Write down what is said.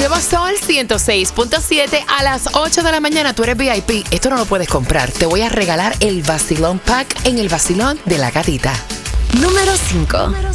Nuevo Sol 106.7 a las 8 de la mañana. Tú eres VIP. Esto no lo puedes comprar. Te voy a regalar el Vacilón Pack en el Vacilón de la Gatita. Número 5.